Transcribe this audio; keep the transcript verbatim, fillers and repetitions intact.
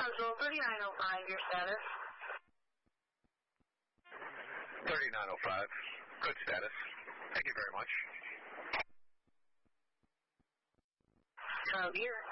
Roswell, thirty-nine oh five, your status. thirty-nine oh five. Good status. Thank you very much. Oh, dear.